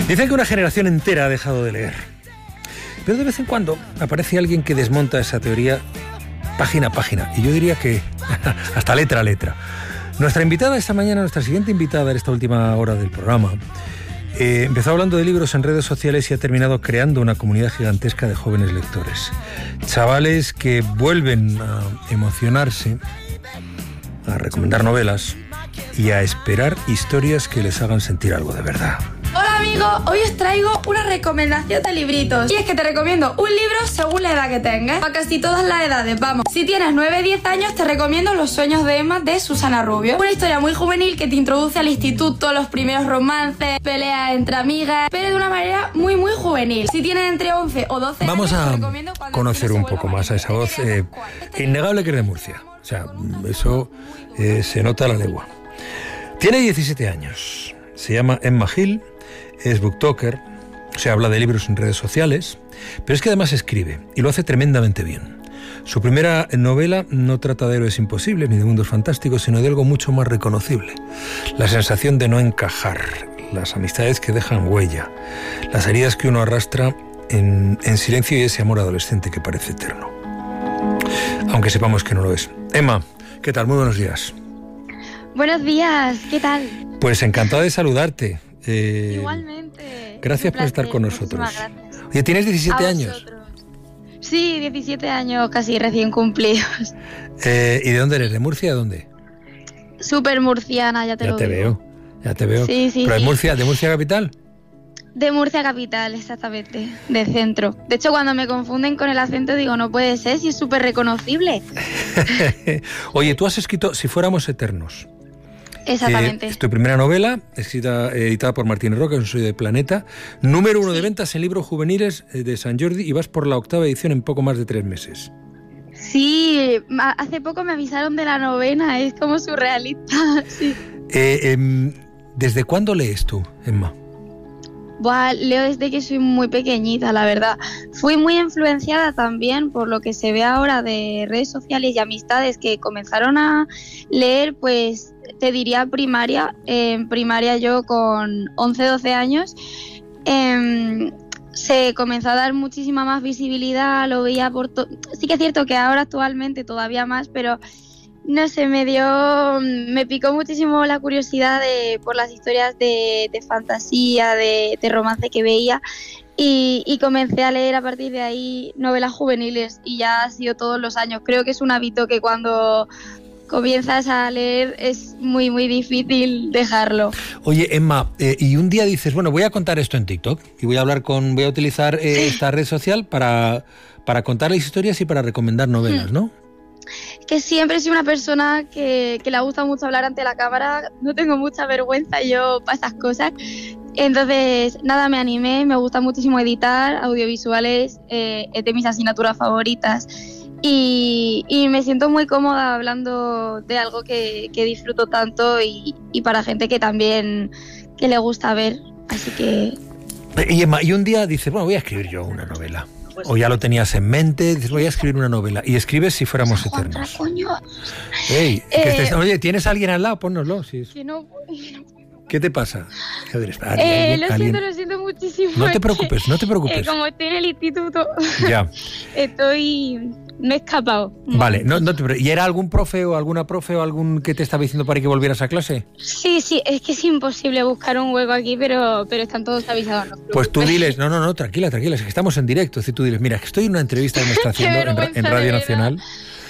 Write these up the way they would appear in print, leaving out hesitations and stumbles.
Dicen que una generación entera ha dejado de leer. Pero de vez en cuando aparece alguien que desmonta esa teoría página a página. Y yo diría que hasta letra a letra. Nuestra invitada esta mañana, nuestra siguiente invitada en esta última hora del programa, empezó hablando de libros en redes sociales y ha terminado creando una comunidad gigantesca de jóvenes lectores. Chavales que vuelven a emocionarse, a recomendar novelas y a esperar historias que les hagan sentir algo de verdad. Hola amigos, hoy os traigo una recomendación de libritos. Y es que te recomiendo un libro según la edad que tengas. A casi todas las edades, vamos. Si tienes 9-10 años, te recomiendo Los sueños de Emma, de Susana Rubio. Una historia muy juvenil que te introduce al instituto, los primeros romances, peleas entre amigas, pero de una manera muy juvenil. Si tienes entre 11 o 12 Vamos años, a te recomiendo Cuando conocer un poco más a esa voz innegable que es de Murcia. O sea, eso se nota a la legua. Tiene 17 años. Se llama Emma Gil. Es booktalker, se habla de libros en redes sociales, pero es que además escribe y lo hace tremendamente bien. Su primera novela no trata de héroes imposibles ni de mundos fantásticos, sino de algo mucho más reconocible. La sensación de no encajar, las amistades que dejan huella, las heridas que uno arrastra en silencio y ese amor adolescente que parece eterno. Aunque sepamos que no lo es. Emma, ¿qué tal? Muy buenos días. Buenos días, ¿qué tal? Pues encantado de saludarte. Igualmente. Gracias por estar con nosotros. Oye, ¿tienes 17 años? Sí, 17 años casi recién cumplidos. ¿Y de dónde eres? ¿De Murcia? ¿De dónde? Súper murciana, ya te lo digo. Ya te veo. Sí, ¿Pero sí. de Murcia capital? De Murcia capital, exactamente, de centro. De hecho, cuando me confunden con el acento digo, no puede ser, si es súper reconocible. Oye, tú has escrito Si fuéramos eternos. Exactamente. Es tu primera novela, editada por Martínez Roca, Soy de Planeta. Número 1 de ventas en libros juveniles de Sant Jordi y vas por la 8ª edición en poco más de 3 meses. Sí, hace poco me avisaron de la 9ª, es como surrealista. Sí. ¿Desde cuándo lees tú, Emma? Buah, leo desde que soy muy pequeñita, la verdad. Fui muy influenciada también por lo que se ve ahora de redes sociales y amistades que comenzaron a leer, pues te diría primaria. En primaria yo con 11-12 años se comenzó a dar muchísima más visibilidad, lo veía por sí que es cierto que ahora actualmente todavía más, pero no sé, me picó muchísimo la curiosidad por las historias de fantasía, de romance que veía y comencé a leer a partir de ahí novelas juveniles y ya ha sido todos los años. Creo que es un hábito que cuando comienzas a leer es muy difícil dejarlo. Oye, Emma, y un día dices, bueno, voy a contar esto en TikTok y voy a utilizar esta red social para contar las historias y para recomendar novelas, ¿no? Que siempre soy una persona que le gusta mucho hablar ante la cámara, no tengo mucha vergüenza yo para esas cosas, entonces nada, me animé, me gusta muchísimo editar audiovisuales, es de mis asignaturas favoritas y me siento muy cómoda hablando de algo que disfruto tanto y para gente que también que le gusta ver, así que... Y Emma, y un día dices, bueno, voy a escribir yo una novela. O ya lo tenías en mente, dices, voy a escribir una novela. Y escribes Si fuéramos eternos. Coño. Ey, oye, ¿tienes a alguien al lado? Pónnoslo. Sí. Que no... ¿Qué te pasa? Lo siento muchísimo. No te preocupes. Como estoy en el instituto, ya. Me he escapado. Vale, ¿y era algún profe o alguna profe o algún que te estaba diciendo para que volvieras a clase? Sí, es que es imposible buscar un hueco aquí, pero están todos avisados. No, pues tú diles, no, tranquila, es que estamos en directo. Si tú diles, mira, que estoy en una entrevista que me está haciendo en Radio Nacional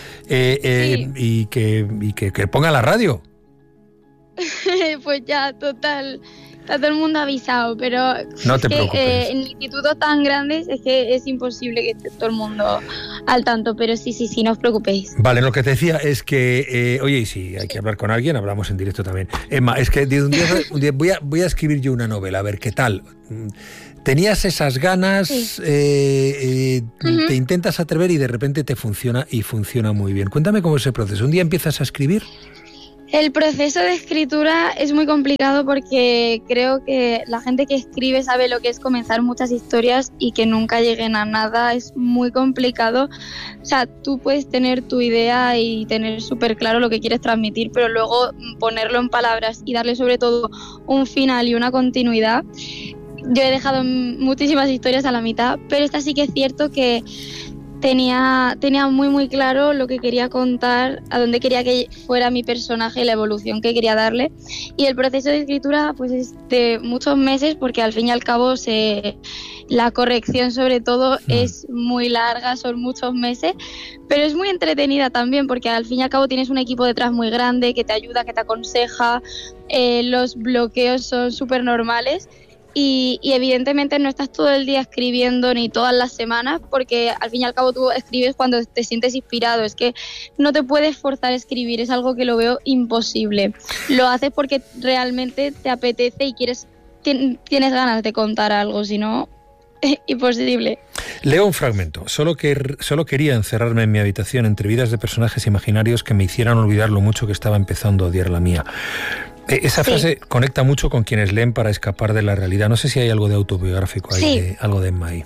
y que ponga la radio. Pues ya, total. Está todo el mundo avisado, pero no te preocupes. En institutos tan grandes es que es imposible que esté todo el mundo al tanto, pero sí, no os preocupéis. Vale, lo que te decía es que, oye, y si hay que hablar con alguien, hablamos en directo también. Emma, es que un día voy a escribir yo una novela, a ver qué tal. Tenías esas ganas, sí. Te intentas atrever y de repente te funciona y funciona muy bien. Cuéntame cómo es ese proceso. ¿Un día empiezas a escribir? El proceso de escritura es muy complicado porque creo que la gente que escribe sabe lo que es comenzar muchas historias y que nunca lleguen a nada. Es muy complicado. O sea, tú puedes tener tu idea y tener súper claro lo que quieres transmitir, pero luego ponerlo en palabras y darle sobre todo un final y una continuidad yo he dejado muchísimas historias a la mitad, pero esta sí que es cierto que tenía muy muy claro lo que quería contar, a dónde quería que fuera mi personaje, la evolución que quería darle. Y el proceso de escritura pues es de muchos meses, porque al fin y al cabo la corrección sobre todo es muy larga, son muchos meses, pero es muy entretenida también, porque al fin y al cabo tienes un equipo detrás muy grande que te ayuda, que te aconseja, los bloqueos son súper normales. Y evidentemente no estás todo el día escribiendo ni todas las semanas, porque al fin y al cabo tú escribes cuando te sientes inspirado. Es que no te puedes forzar a escribir, es algo que lo veo imposible. Lo haces porque realmente te apetece y tienes ganas de contar algo, si no, imposible. Leo un fragmento. Solo quería encerrarme en mi habitación entre vidas de personajes imaginarios que me hicieran olvidar lo mucho que estaba empezando a odiar la mía. Esa frase conecta mucho con quienes leen para escapar de la realidad. No sé si hay algo de autobiográfico ahí, algo de Emma ahí.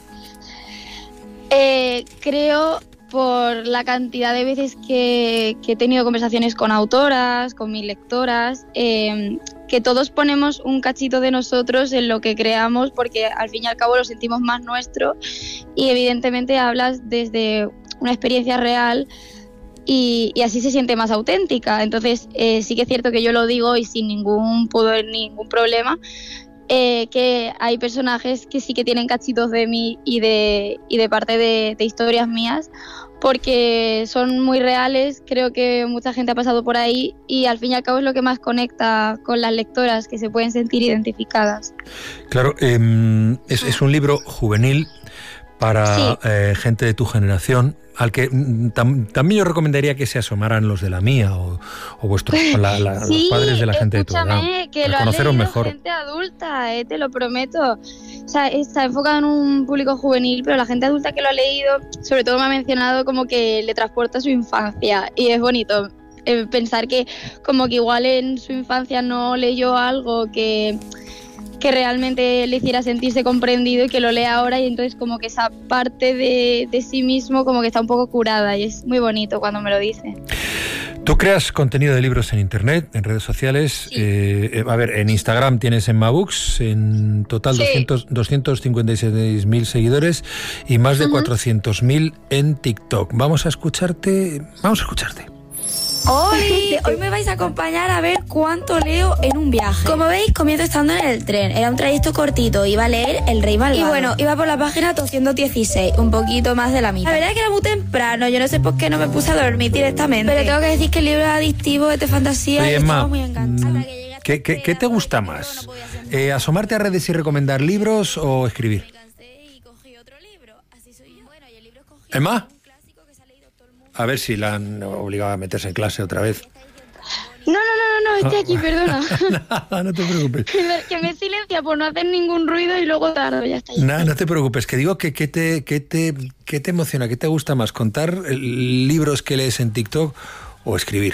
Creo, por la cantidad de veces que he tenido conversaciones con autoras, con mis lectoras, que todos ponemos un cachito de nosotros en lo que creamos, porque al fin y al cabo lo sentimos más nuestro, y evidentemente hablas desde una experiencia real. Y así se siente más auténtica. Entonces sí que es cierto que yo lo digo y sin ningún pudor, ningún problema, que hay personajes que sí que tienen cachitos de mí y de parte de historias mías, porque son muy reales. Creo que mucha gente ha pasado por ahí y al fin y al cabo es lo que más conecta con las lectoras, que se pueden sentir identificadas. Claro, es un libro juvenil para gente de tu generación, al que también yo recomendaría que se asomaran los de la mía o vuestros los padres de la gente de tu edad, que lo conoceros mejor. Gente adulta, te lo prometo. O sea, está enfocado en un público juvenil, pero la gente adulta que lo ha leído, sobre todo me ha mencionado como que le transporta a su infancia, y es bonito pensar que como que igual en su infancia no leyó algo que realmente le hiciera sentirse comprendido y que lo lea ahora, y entonces como que esa parte de sí mismo como que está un poco curada, y es muy bonito cuando me lo dice. Tú creas contenido de libros en internet, en redes sociales. Sí. En Instagram tienes Emma Books, en total 256.000 seguidores y más de 400.000 en TikTok. Vamos a escucharte. ¡Oli! Hoy me vais a acompañar a ver cuánto leo en un viaje. Como veis, comienzo estando en el tren. Era un trayecto cortito, iba a leer El Rey Malvado. Y bueno, iba por la página 216, un poquito más de la mitad. La verdad es que era muy temprano, yo no sé por qué no me puse a dormir directamente. Pero tengo que decir que el libro es adictivo, es de fantasía. Oye, y Emma, estaba muy enganchada. ¿Qué te gusta más? ¿Asomarte a redes y recomendar libros o escribir? ¿Emma? A ver si la han obligado a meterse en clase otra vez. No, estoy aquí, perdona. Nada, no te preocupes. Que me silencia por no hacer ningún ruido y luego tardo, ya está. Nada, no te preocupes, que digo que ¿qué te emociona, qué te gusta más, contar libros que lees en TikTok o escribir?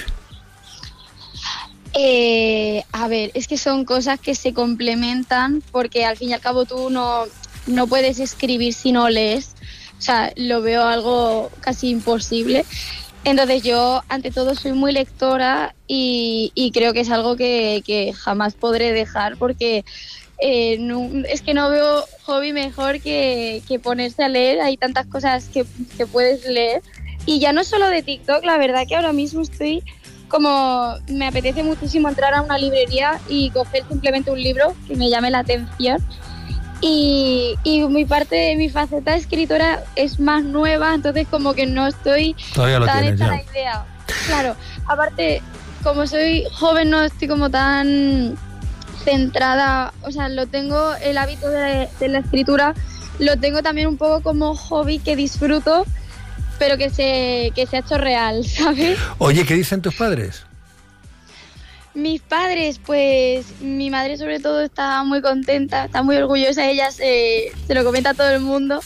A ver, es que son cosas que se complementan, porque al fin y al cabo tú no puedes escribir si no lees. O sea, lo veo algo casi imposible. Entonces yo, ante todo, soy muy lectora y creo que es algo que jamás podré dejar, porque es que no veo hobby mejor que ponerse a leer. Hay tantas cosas que puedes leer. Y ya no solo de TikTok, la verdad que ahora mismo me apetece muchísimo entrar a una librería y coger simplemente un libro que me llame la atención. Y mi faceta de escritora es más nueva, entonces como que no estoy tan hecha la idea. Claro, aparte, como soy joven, no estoy como tan centrada, o sea, tengo el hábito de la escritura, lo tengo también un poco como hobby que disfruto, pero que se ha hecho real, ¿sabes? Oye, ¿qué dicen tus padres? Mis padres, pues mi madre sobre todo está muy contenta, está muy orgullosa, ella se lo comenta a todo el mundo.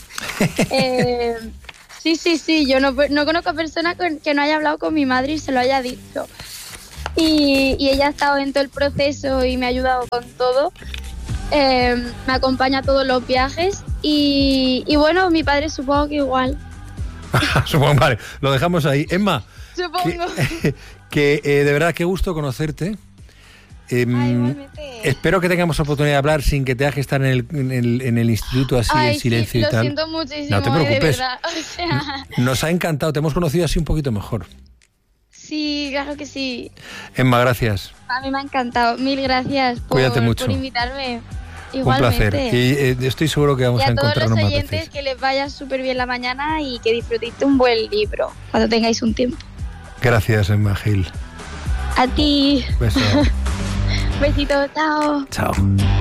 Sí, yo no conozco personas que no haya hablado con mi madre y se lo haya dicho. Y ella ha estado en todo el proceso y me ha ayudado con todo. Me acompaña a todos los viajes y bueno, mi padre supongo que igual. Supongo, vale, lo dejamos ahí. Emma, supongo. que de verdad, qué gusto conocerte. Espero que tengamos oportunidad de hablar sin que tengas que estar en el instituto así en silencio y tal. Lo siento muchísimo, no te preocupes. de verdad. O sea... Nos ha encantado, te hemos conocido así un poquito mejor. Sí, claro que sí. Emma, gracias. A mí me ha encantado. Mil gracias por invitarme. Igualmente. Un placer. Y estoy seguro que vamos a encontrarnos más veces. Y a todos los oyentes, que les vaya súper bien la mañana y que disfrutéis de un buen libro cuando tengáis un tiempo. Gracias, Emma Gil. A ti. Beso. Besitos, chao. Chao.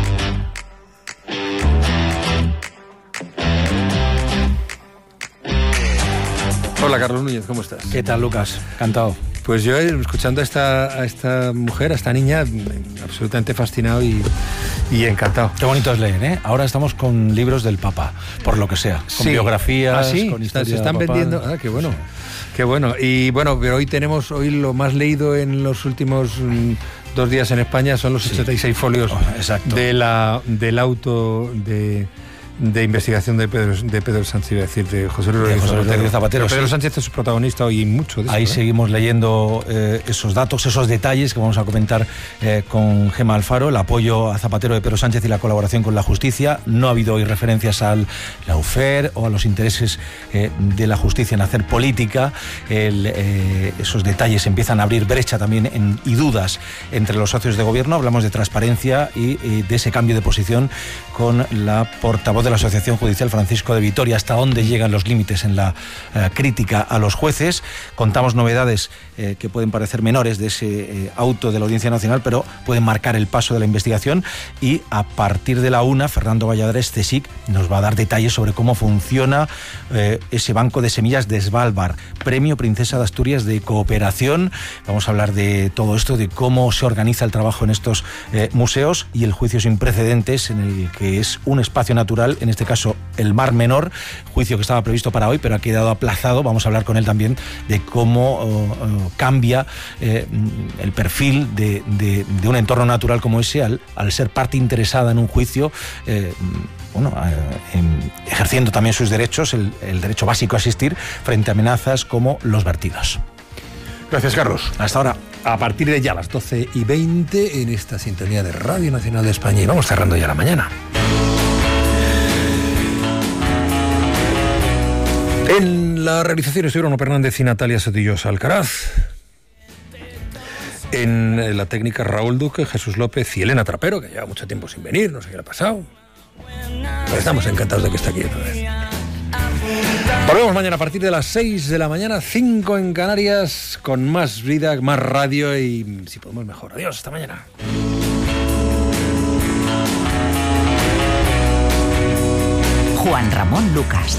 Hola, Carlos Núñez, ¿cómo estás? ¿Qué tal, Lucas? Encantado. Pues yo, escuchando a esta mujer, a esta niña, absolutamente fascinado y encantado. Qué bonito es leer, ¿eh? Ahora estamos con libros del Papa, por lo que sea. Con biografías, con historia. Se están vendiendo. Ah, qué bueno. Sí. Qué bueno. Y bueno, pero hoy lo más leído en los últimos 2 días en España son los 86 folios del auto de investigación de Pedro Sánchez, iba a decir, de José Luis Zapatero. Pedro Sánchez es su protagonista hoy mucho de eso. Ahí seguimos leyendo esos datos, esos detalles que vamos a comentar con Gemma Alfaro, el apoyo a Zapatero de Pedro Sánchez y la colaboración con la justicia. No ha habido hoy referencias al lawfare o a los intereses de la justicia en hacer política. Esos detalles empiezan a abrir brecha también y dudas entre los socios de gobierno. Hablamos de transparencia y de ese cambio de posición con la portavoz de la Asociación Judicial, Francisco de Vitoria, hasta dónde llegan los límites en la crítica a los jueces. Contamos novedades que pueden parecer menores de ese auto de la Audiencia Nacional, pero pueden marcar el paso de la investigación. Y a partir de la 1, Fernando Valladares, CSIC, nos va a dar detalles sobre cómo funciona ese banco de semillas de Svalbard, Premio Princesa de Asturias de Cooperación. Vamos a hablar de todo esto, de cómo se organiza el trabajo en estos museos y el juicio sin precedentes en el que es un espacio natural, en este caso el Mar Menor, juicio que estaba previsto para hoy pero ha quedado aplazado. Vamos a hablar con él también de cómo cambia el perfil de un entorno natural como ese al ser parte interesada en un juicio, ejerciendo también sus derechos, el derecho básico a asistir frente a amenazas como los vertidos. Gracias, Carlos. Hasta ahora. A partir de ya las 12:20 en esta sintonía de Radio Nacional de España, y vamos cerrando ya la mañana. En la realización estuvieron Fernández y Natalia Sotillosa Alcaraz. En la técnica Raúl Duque, Jesús López y Elena Trapero, que lleva mucho tiempo sin venir, no sé qué le ha pasado. Pero estamos encantados de que esté aquí otra vez. Volvemos mañana a partir de las 6 de la mañana, 5 en Canarias, con más vida, más radio y si podemos mejor. Adiós, hasta mañana. Juan Ramón Lucas.